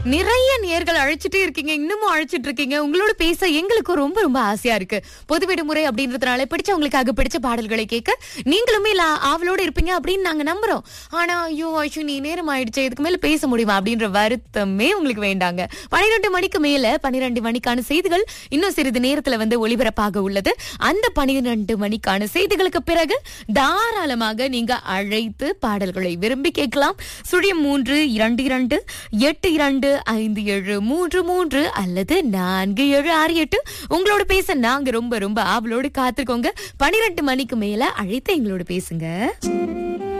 நிறைய நேர்கள் அழைச்சிட்டே இருக்கீங்க, இன்னமும் அழைச்சிட்டு இருக்கீங்க. உங்களோட பேச எங்களுக்கு ரொம்ப ரொம்ப ஆசையா இருக்கு. பொது விடுமுறை அப்படின்றதுனால பிடிச்சவங்களுக்காக பிடிச்ச பாடல்களை கேட்க நீங்களுமே ஆவலோட இருப்பீங்க அப்படின்னு நாங்க நம்புறோம். ஆனா ஐயோ அஸ்வினி நேரம் ஆயிடுச்சு, இதுக்கு மேல பேச முடியுமா அப்படின்ற வருத்தமே உங்களுக்கு வேண்டாங்க. 12 மணிக்கு மேல 12 மணிக்கான செய்திகள் இன்னும் சிறிது நேரத்துல ஒளிபரப்பாக உள்ளது. அந்த 12 மணிக்கான செய்திகளுக்கு பிறகு தாராளமாக நீங்க அழைத்து பாடல்களை விரும்பி கேட்கலாம். 0322825733 அல்லது 4768 உங்களோட பேச நாங்க ரொம்ப ரொம்ப ஆவலோடு காத்திருக்கோங்க. 12 மணிக்கு மேல அழைத்து எங்களோட பேசுங்க.